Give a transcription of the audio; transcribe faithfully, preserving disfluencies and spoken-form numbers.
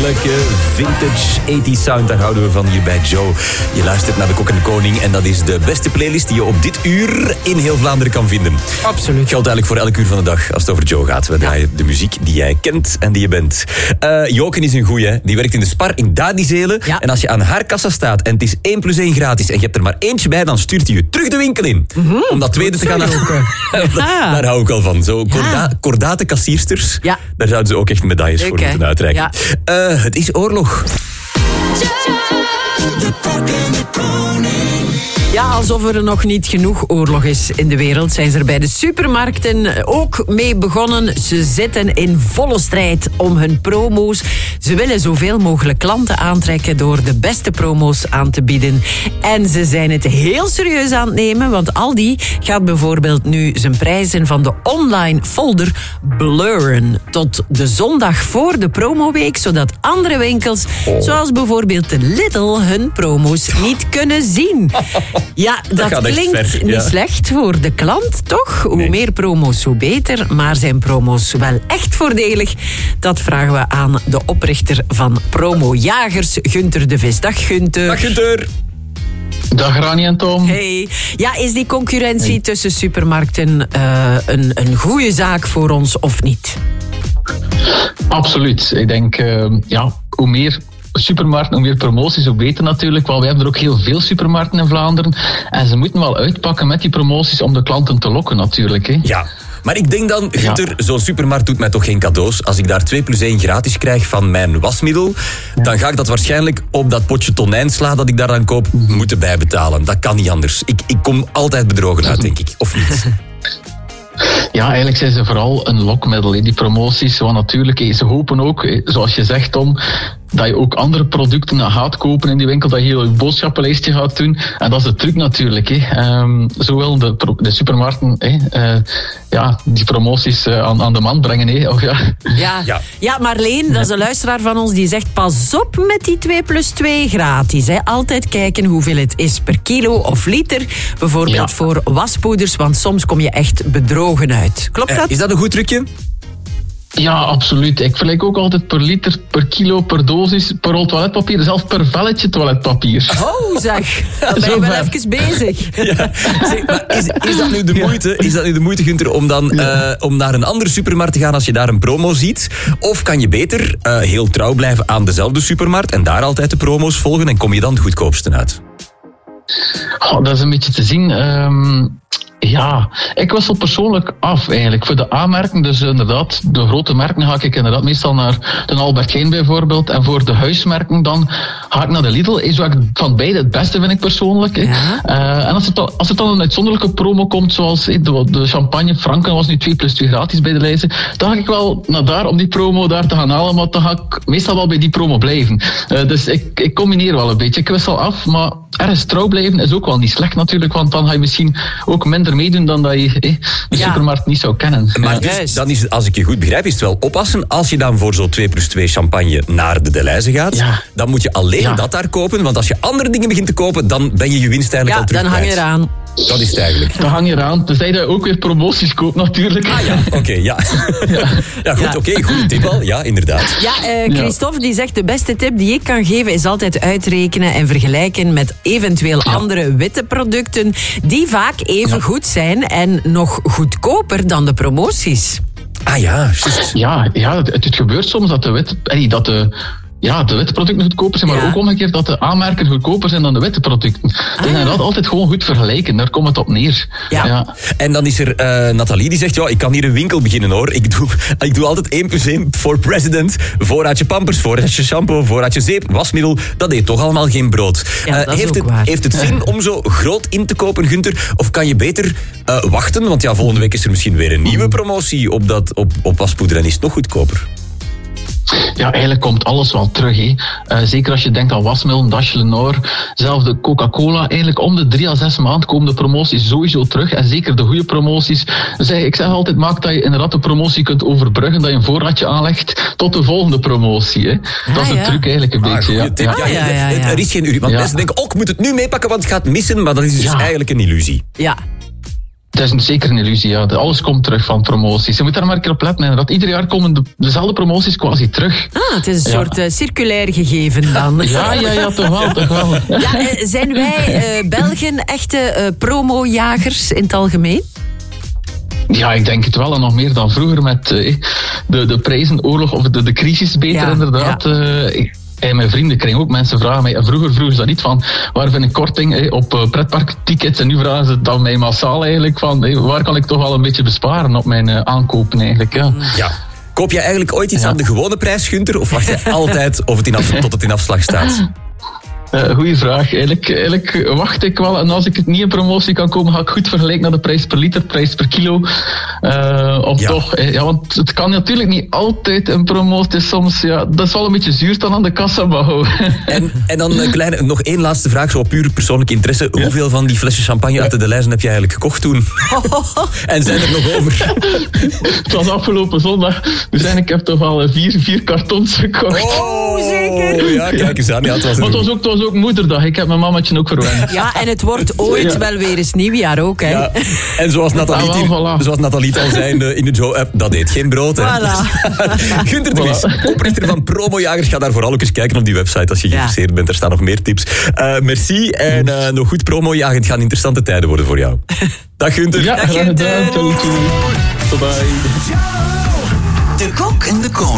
heerlijke vintage tachtig sound, daar houden we van hier bij Joe. Je luistert naar De Kok en de Koning en dat is de beste playlist die je op dit uur in heel Vlaanderen kan vinden. Absoluut. Geldt eigenlijk voor elk uur van de dag als het over Joe gaat. We draaien ja. de muziek die jij kent en die je bent. Uh, Joken is een goeie, hè? Die werkt in de Spar in Dadizelen. Ja. En als je aan haar kassa staat en het is één plus één gratis en je hebt er maar eentje bij, dan stuurt hij je terug de winkel in. Mm-hmm. Om dat tweede te gaan halen. Ja. Daar hou ik al van. Zo korda- ja. kordate kassiersters. Ja. Daar zouden ze ook echt medailles Leuk, voor moeten hè? uitreiken. Ja. Uh, het is oorlog. De Kok en de Koning. Ja, alsof er nog niet genoeg oorlog is in de wereld, zijn ze er bij de supermarkten ook mee begonnen. Ze zitten in volle strijd om hun promo's. Ze willen zoveel mogelijk klanten aantrekken door de beste promo's aan te bieden. En ze zijn het heel serieus aan het nemen, want Aldi gaat bijvoorbeeld nu zijn prijzen van de online folder blurren tot de zondag voor de promoweek, zodat andere winkels, oh. zoals bijvoorbeeld de Lidl, hun promo's niet kunnen zien. Ja, dat, dat klinkt ver, ja. niet slecht voor de klant, toch? Hoe nee. meer promo's, hoe beter. Maar zijn promo's wel echt voordelig? Dat vragen we aan de oprichter van Promo Jagers, Gunter de Vis. Dag, Gunter. Dag, Gunter. Dag, Rani en Tom. Hey. Ja, is die concurrentie hey. tussen supermarkten uh, een, een goede zaak voor ons of niet? Absoluut. Ik denk, uh, ja, hoe meer supermarkten, hoe meer promoties, hoe beter natuurlijk. Want wij hebben er ook heel veel supermarkten in Vlaanderen. En ze moeten wel uitpakken met die promoties om de klanten te lokken natuurlijk. Hè. Ja. Maar ik denk dan, Gunter, ja. zo'n supermarkt doet mij toch geen cadeaus. Als ik daar twee plus één gratis krijg van mijn wasmiddel, ja. dan ga ik dat waarschijnlijk op dat potje tonijnsla dat ik daar dan koop, moeten bijbetalen. Dat kan niet anders. Ik, ik kom altijd bedrogen uit, denk ik. Of niet? Ja, eigenlijk zijn ze vooral een lokmiddel in die promoties. Want natuurlijk, ze hopen ook, zoals je zegt, Tom, dat je ook andere producten gaat kopen in die winkel, dat je heel je boodschappenlijstje gaat doen. En dat is de truc natuurlijk. Hè. Um, zowel de, de supermarkten hè, uh, ja, die promoties uh, aan, aan de man brengen. Hè. Of, ja. Ja. Ja. ja, Marleen, dat is een luisteraar van ons, die zegt pas op met die twee plus twee gratis. Hè. Altijd kijken hoeveel het is per kilo of liter. Bijvoorbeeld ja. voor waspoeders, want soms kom je echt bedrogen uit. Klopt dat? Is dat een goed trucje? Ja, absoluut. Ik vergelijk ook altijd per liter, per kilo, per dosis, per rol toiletpapier, zelfs per velletje toiletpapier. Oh, zeg. Dan ben je wel even bezig. Ja. Zeg, maar is, is, dat nu de moeite, is dat nu de moeite, Gunter, om, dan, ja. uh, om naar een andere supermarkt te gaan als je daar een promo ziet? Of kan je beter uh, heel trouw blijven aan dezelfde supermarkt en daar altijd de promo's volgen en kom je dan het goedkoopste uit? Oh, dat is een beetje te zien. Um... Ja, ik wissel persoonlijk af eigenlijk. Voor de A-merken, dus inderdaad, de grote merken ga ik inderdaad meestal naar de Albert Heijn bijvoorbeeld. En voor de huismerken dan ga ik naar de Lidl. Is wat ik van beide het beste vind ik persoonlijk. Ja. Uh, en als het, dan, als het dan een uitzonderlijke promo komt, zoals de, de champagne Franken was nu twee plus twee gratis bij de lijzen, dan ga ik wel naar daar om die promo daar te gaan halen, maar dan ga ik meestal wel bij die promo blijven. Uh, dus ik, ik combineer wel een beetje. Ik wissel af, maar ergens trouw blijven is ook wel niet slecht natuurlijk, want dan ga je misschien ook minder meedoen dan dat je eh, de ja. supermarkt niet zou kennen. Maar ja. dus, dan is het, als ik je goed begrijp, is het wel oppassen. Als je dan voor zo'n twee plus twee champagne naar de Deleuze gaat, ja. dan moet je alleen ja. dat daar kopen. Want als je andere dingen begint te kopen, dan ben je je winst eigenlijk ja, al terug dan hang je eraan. Dat is het eigenlijk. Dan hang je eraan. Tenzij je ook weer promoties koopt natuurlijk. Ah ja, oké, okay, ja. ja. Ja, goed, ja. oké, okay, goede tip al. Ja, inderdaad. Ja, uh, Christophe die zegt, de beste tip die ik kan geven is altijd uitrekenen en vergelijken met eventueel ja. andere witte producten die vaak even ja. goed zijn en nog goedkoper dan de promoties. Ah ja, juist. Ja, ja het, het gebeurt soms dat de wit, dat de Ja, de witte producten goedkoper zijn, maar ja. ook omgekeerd dat de aanmerken goedkoper zijn dan de witte producten. Ah. Dus inderdaad altijd gewoon goed vergelijken, daar komt het op neer. Ja. Ja. En dan is er uh, Nathalie die zegt, ja, ik kan hier een winkel beginnen hoor. Ik doe, ik doe altijd één plus één voor president. Voorraadje pampers, voorraadje shampoo, voorraadje zeep, wasmiddel. Dat eet toch allemaal geen brood. Ja, uh, heeft, het, heeft het zin om zo groot in te kopen, Gunter? Of kan je beter uh, wachten? Want ja, volgende week is er misschien weer een nieuwe promotie op, dat, op, op waspoeder en is het nog goedkoper. Ja, eigenlijk komt alles wel terug. Hè. Uh, zeker als je denkt aan wasmiddel, Dash Lenor, zelfs de Coca-Cola. Eigenlijk om de drie à zes maanden komen de promoties sowieso terug. En zeker de goede promoties. Dus ik zeg altijd, maak dat je inderdaad de promotie kunt overbruggen, dat je een voorraadje aanlegt tot de volgende promotie. Hè. Dat is de ja. truc eigenlijk een ah, beetje. Ja. Ja. Ja, ja, ja, ja. Er is geen uur. Want ja. mensen denken, oh, ik moet het nu meepakken, want het gaat missen. Maar dat is dus ja. eigenlijk een illusie. Ja. Dat is zeker een illusie, ja. Alles komt terug van promoties. Je moet daar maar een keer op letten. Dat ieder jaar komen de, dezelfde promoties quasi terug. Ah, het is een ja. soort uh, circulair gegeven dan. Ja, ja, ja, toch wel, toch wel. Ja, uh, zijn wij uh, Belgen echte uh, promojagers in het algemeen? Ja, ik denk het wel. En nog meer dan vroeger met uh, de, de prijzenoorlog of de, de crisis beter ja, inderdaad. Ja. Uh, En mijn vrienden kregen ook mensen vragen mij. En vroeger vroegen ze dat niet van waar vind ik korting eh, op uh, pretparktickets. En nu vragen ze dan mij massaal eigenlijk van eh, waar kan ik toch wel een beetje besparen op mijn uh, aankopen eigenlijk. Ja. ja. Koop je eigenlijk ooit iets ja. aan de gewone prijs, Gunther? Of wacht je altijd of het in af, tot het in afslag staat? Uh, goeie vraag. Eigenlijk, eigenlijk wacht ik wel. En als ik het niet in promotie kan komen, ga ik goed vergelijken naar de prijs per liter, prijs per kilo. Uh, of ja. toch, ja, want het kan natuurlijk niet altijd in promotie. Soms, ja, dat is wel een beetje zuur dan aan de kassa bouwen. En, en dan een kleine, nog één laatste vraag, zo op puur persoonlijke interesse. Ja. Hoeveel van die flesjes champagne uit de Deleuze heb je eigenlijk gekocht toen? En zijn er nog over? Het was afgelopen zondag. Dus eigenlijk heb ik toch al vier, vier kartons gekocht. Oh, zeker. Ja, kijk eens aan. Ja, het was, maar het was ook, het was ook moederdag. Ik heb mijn mammatje ook verwend. Ja, en het wordt ooit ja. wel weer eens nieuwjaar ook, hè? Ja. En zoals Nathalie, ah, wel, voilà. zoals Nathalie al zei in de, in de Joe-app, dat eet geen brood, hè? Voilà. Gunther de Vries, voilà. oprichter van Promojagers. Ga daar vooral ook eens kijken op die website als je geïnteresseerd ja. bent. Er staan nog meer tips. Uh, merci en uh, nog goed promojagen. Het gaan interessante tijden worden voor jou. Dag Gunther. Ja, Dag Gunther. Bye bye. De Kok en de Koning.